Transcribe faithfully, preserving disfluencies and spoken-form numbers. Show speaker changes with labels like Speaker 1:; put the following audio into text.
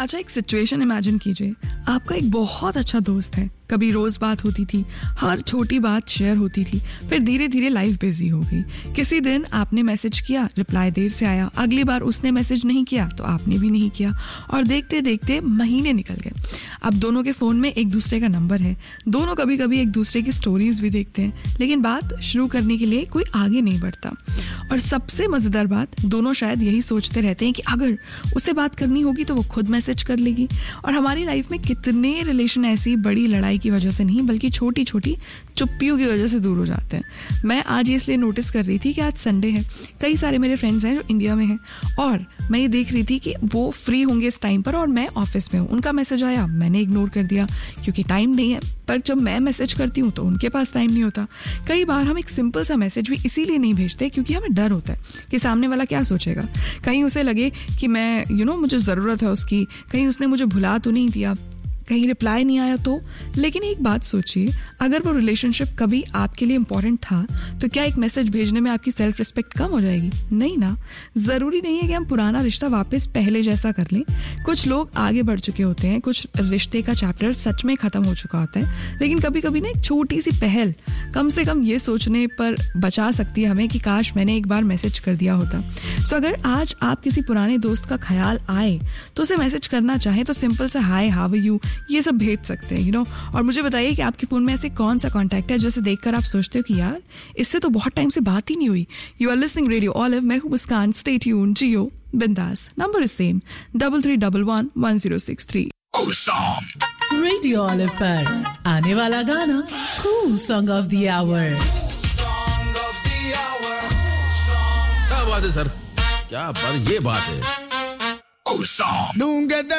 Speaker 1: अच्छा, एक situation imagine कीजिए, आपका एक बहुत अच्छा दोस्त है, कभी रोज बात होती थी, हर छोटी बात शेयर होती थी, फिर धीरे धीरे लाइफ बिजी हो गई। किसी दिन आपने मैसेज किया, रिप्लाई देर से आया, अगली बार उसने मैसेज नहीं किया तो आपने भी नहीं किया, और देखते देखते महीने निकल गए। अब दोनों के फोन में एक दूसरे का नंबर है, दोनों कभी कभी एक दूसरे की स्टोरीज भी देखते हैं, लेकिन बात शुरू करने के लिए कोई आगे नहीं बढ़ता। और सबसे मजेदार बात, दोनों शायद यही सोचते रहते हैं कि अगर उससे बात करनी होगी तो वो खुद मैसेज कर लेगी। और हमारी लाइफ में कितने रिलेशन ऐसी बड़ी लड़ाई की वजह से नहीं बल्कि छोटी छोटी चुप्पियों की वजह से दूर हो जाते हैं। मैं आज ये इसलिए नोटिस कर रही थी कि आज संडे है, कई सारे मेरे फ्रेंड्स हैं जो इंडिया में हैं, और मैं ये देख रही थी कि वो फ्री होंगे इस टाइम पर और मैं ऑफिस में हूँ। उनका मैसेज आया, मैंने इग्नोर कर दिया क्योंकि टाइम नहीं है, पर जब मैं मैसेज करती हूँ तो उनके पास टाइम नहीं होता। कई बार हम एक सिंपल सा मैसेज भी इसीलिए नहीं भेजते क्योंकि हमें डर होता है कि सामने वाला क्या सोचेगा, कहीं उसे लगे कि मैं यू you नो know, मुझे ज़रूरत है उसकी, कहीं उसने मुझे भुला तो नहीं दिया, कहीं रिप्लाई नहीं आया तो। लेकिन एक बात सोचिए, अगर वो रिलेशनशिप कभी आपके लिए इंपॉर्टेंट था तो क्या एक मैसेज भेजने में आपकी सेल्फ रिस्पेक्ट कम हो जाएगी? नहीं ना। ज़रूरी नहीं है कि हम पुराना रिश्ता वापस पहले जैसा कर लें। कुछ लोग आगे बढ़ चुके होते हैं, कुछ रिश्ते का चैप्टर सच में ख़त्म हो चुका होता है, लेकिन कभी कभी ना एक छोटी सी पहल कम से कम ये सोचने पर बचा सकती है हमें कि काश मैंने एक बार मैसेज कर दिया होता। सो अगर आज आप किसी पुराने दोस्त का ख्याल आए तो उसे मैसेज करना चाहें तो सिंपल से हाय, हाउ आर यू, ये सब भेज सकते हैं, यू नो। और मुझे बताइए कि आपके फोन में ऐसे कौन सा कॉन्टैक्ट है जिसे देखकर आप सोचते हो कि यार इससे तो बहुत टाइम से बात ही नहीं हुई। You are listening radio olive, मैं हूं मुस्कान, स्टे ट्यून्ड, जियो बिंदास। Number is same, double three double one one zero six three.
Speaker 2: Radio olive पर आने वाला गाना cool song of the our.
Speaker 3: क्या बात है सर, क्या बात, ये बात है।